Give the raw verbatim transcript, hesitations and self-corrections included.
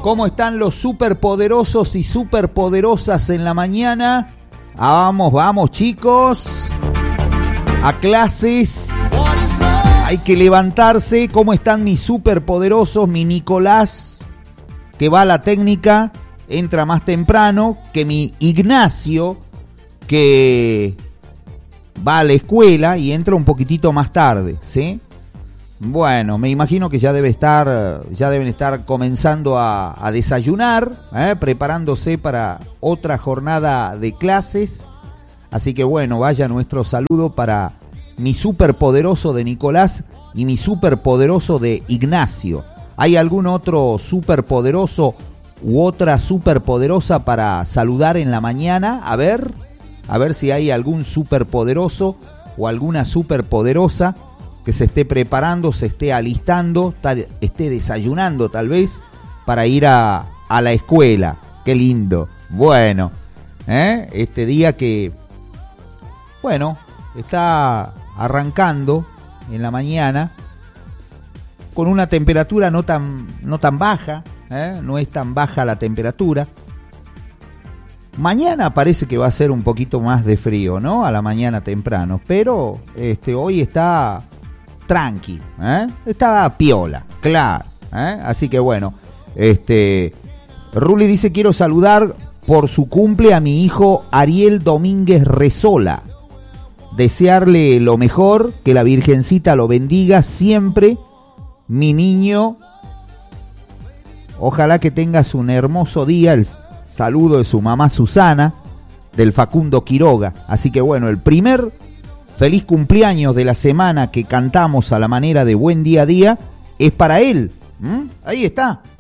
¿Cómo están los superpoderosos y superpoderosas en la mañana? Vamos, vamos, chicos. A clases. Hay que levantarse. ¿Cómo están mis superpoderosos? Mi Nicolás, que va a la técnica, entra más temprano que mi Ignacio, que va a la escuela y entra un poquitito más tarde, ¿sí? Bueno, me imagino que ya debe estar, ya deben estar comenzando a, a desayunar, ¿eh? Preparándose para otra jornada de clases. Así que bueno, vaya nuestro saludo para mi superpoderoso de Nicolás y mi superpoderoso de Ignacio. ¿Hay algún otro superpoderoso u otra superpoderosa para saludar en la mañana? A ver, a ver si hay algún superpoderoso o alguna superpoderosa que se esté preparando, se esté alistando, tal, esté desayunando tal vez para ir a, a la escuela. Qué lindo. Bueno, ¿eh? Este día que, bueno, está arrancando en la mañana con una temperatura no tan, no tan baja, ¿eh? No es tan baja la temperatura. Mañana parece que va a ser un poquito más de frío, ¿no? A la mañana temprano, pero este, hoy está tranqui, ¿eh? Está piola, claro, ¿eh? Así que bueno, este, Ruli dice: quiero saludar por su cumple a mi hijo Ariel Domínguez Rezola, desearle lo mejor, que la Virgencita lo bendiga siempre, mi niño, ojalá que tengas un hermoso día. El saludo de su mamá Susana, del Facundo Quiroga. Así que bueno, el primer feliz cumpleaños de la semana que cantamos a la manera de Buen Día a Día es para él. ¿Mm? Ahí está.